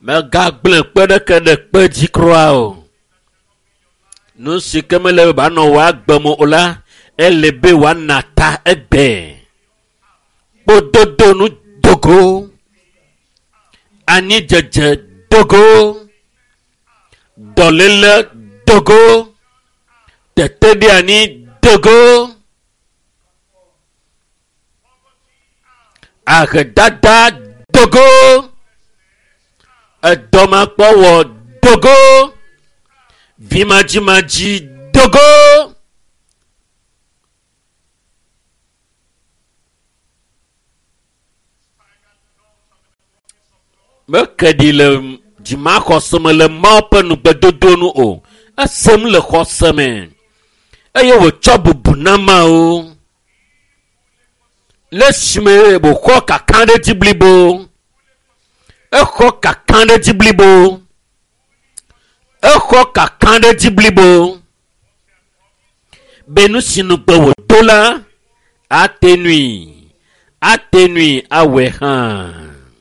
Mais gagble pede que de pedi croix. Nous si comme le bano wa gbemo ola elle be wa nata egbe. Bododo nu dogo. Ani jeje dogo. Dolele dogo. Tetedi ani dogo. Agdada dogo. Doma powo dogo. Vimaji dogo. Me kedi le dima khosme le mope nu bedodo nu o. Asem le khosme. Eye wo chobu bunama o. Le shime bo kho kakande tiblibo. Ekho kakande tiblibo. Ekho kakande tiblibo. Benu sinu pewo dola. Atenui awehan.